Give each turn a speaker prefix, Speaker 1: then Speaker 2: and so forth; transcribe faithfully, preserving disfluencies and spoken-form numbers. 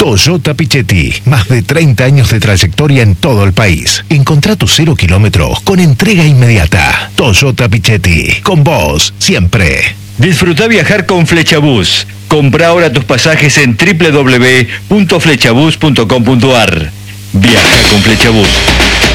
Speaker 1: Toyota Pichetti, más de treinta años de trayectoria en todo el país. Encontrá tu cero kilómetros con entrega inmediata. Toyota Pichetti, con vos siempre.
Speaker 2: Disfruta viajar con Flechabús. Compra ahora tus pasajes en doble u doble u doble u punto flechabús punto com punto a r. Viaja con Flechabús.